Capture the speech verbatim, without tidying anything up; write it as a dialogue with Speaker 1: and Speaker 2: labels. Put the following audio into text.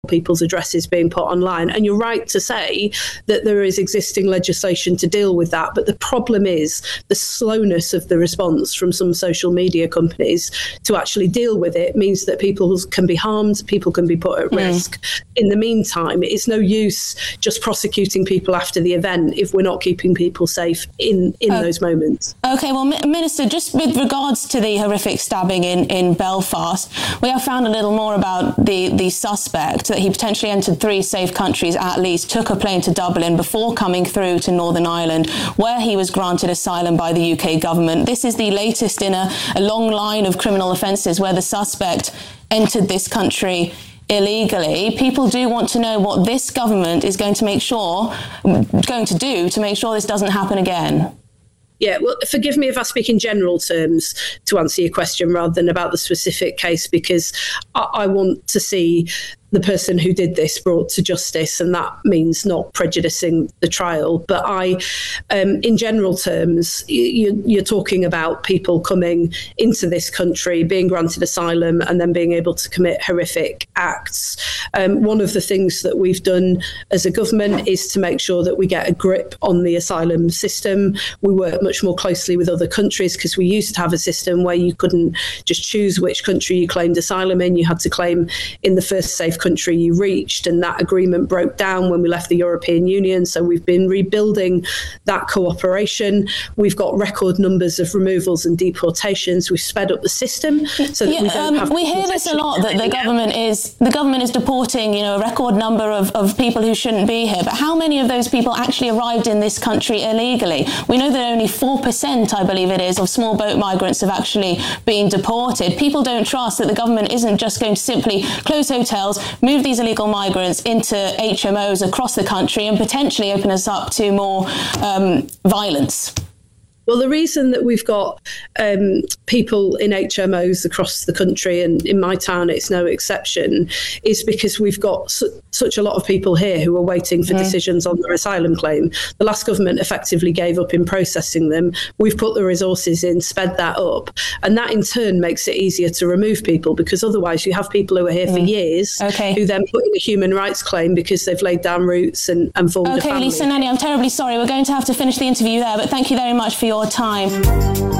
Speaker 1: people's addresses being put online. And you're right to say that there is existing legislation to deal with that. But the problem is the slowness of the response from some social media companies to actually deal with it means that people can be harmed, people can be put at mm. risk. In the meantime, it's no use just prosecuting people after the event if we're not keeping people safe in, in oh. those moments.
Speaker 2: OK, well, Minister, just with regards to the horrific stabbing in, in Belfast, we have found a little more about the, the suspect, that he potentially entered three safe countries at least, took a plane to Dublin before coming through to Northern Ireland, where he was granted asylum by the U K government. This is the latest in a, a long line of criminal offences where the suspect entered this country illegally. People do want to know what this government is going to make sure, going to do to make sure this doesn't happen again.
Speaker 1: Yeah, well, forgive me if I speak in general terms to answer your question rather than about the specific case, because I, I want to see the person who did this brought to justice, and that means not prejudicing the trial. But I, um, in general terms, you, you're talking about people coming into this country, being granted asylum, and then being able to commit horrific acts. Um, one of the things that we've done as a government is to make sure that we get a grip on the asylum system. We work much more closely with other countries, because we used to have a system where you couldn't just choose which country you claimed asylum in. You had to claim in the first safe country you reached, and that agreement broke down when we left the European Union. So we've been rebuilding that cooperation. We've got record numbers of removals and deportations. We've sped up the system so that
Speaker 2: yeah,
Speaker 1: we don't
Speaker 2: um,
Speaker 1: have.
Speaker 2: We hear this a lot, that the government is the government is deporting, you know, a record number of, of people who shouldn't be here. But how many of those people actually arrived in this country illegally? We know that only four percent, I believe it is, of small boat migrants have actually been deported. People don't trust that the government isn't just going to simply close hotels, move these illegal migrants into H M Os across the country, and potentially open us up to more um, violence.
Speaker 1: Well, the reason that we've got um, people in H M Os across the country, and in my town it's no exception, is because we've got su- such a lot of people here who are waiting for mm. decisions on their asylum claim. The last government effectively gave up in processing them. We've put the resources in, sped that up, and that in turn makes it easier to remove people, because otherwise you have people who are here mm. for years
Speaker 2: okay.
Speaker 1: who then put in a human rights claim because they've laid down roots and, and formed
Speaker 2: okay,
Speaker 1: a family.
Speaker 2: Okay, Lisa Nanny, I'm terribly sorry. We're going to have to finish the interview there, but thank you very much for your time.